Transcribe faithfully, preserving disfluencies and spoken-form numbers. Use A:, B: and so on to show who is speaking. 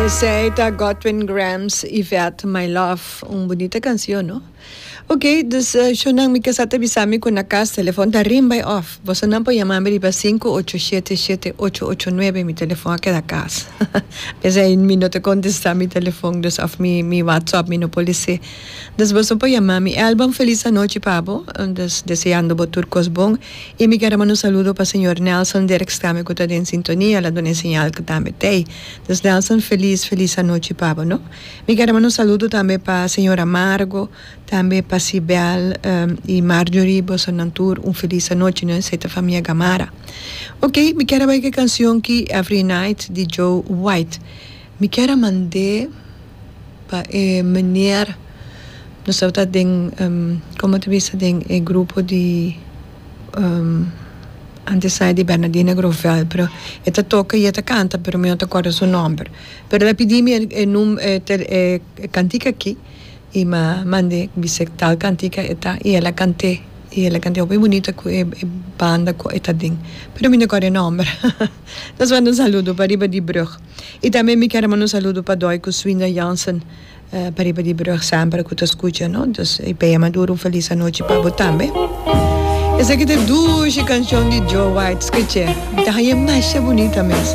A: Essa Godwin Grams Yvette My Love, uma bonita canção, não? Ok, dus uh, yo nang mi kasata bisami ko na kas telefon da ring by off. Você não pode chamar me para cinco ocho sete sete ocho ocho nueve mi telefone aqui da casa. Pesa em mi não te contesta mi telefone, dus of mi mi WhatsApp mi no police. Dus você pode chamar mi álbum Feliz Noche Pabo, dus deseando botur cos bom. E mi quero mandar um saludo para o senhor Nelson Derek Stame que está em sintonia, la dona señal que também tem. Dus Nelson feliz feliz noche Pabo, no? Mi quero mandar um saludo também para a senhora Margo, também para Sibel um, e Marjorie Bosonantur, um feliz noite, não é? Essa família Gamara. Ok, me quero ver que canção que Every Night de Joe White. Me quero mandar para eh, meneer, não sei se tem, um, como te disse, tem um grupo de um, antes sai di Bernardina Grovel, però esta toca e esta canta, però mi non ricordo il suo nome. Però la pedimi e num e e cantica aqui e ma mande bise tal cantica eta e ela cante e ela cante bem bonita com e banda com eta ding. Però mi non ricordo il nome. Das war un saludo para Riba di Brug. E também mi quero mandar un saludo para Doico Swinda Jansen. Uh, para Riba di Brug sempre que tu escuta, no? Dus e pe Maduro un feliz noche para você também. Essa aqui tem duas canções de Joe White, escute. Tá aí mais bonita mesmo.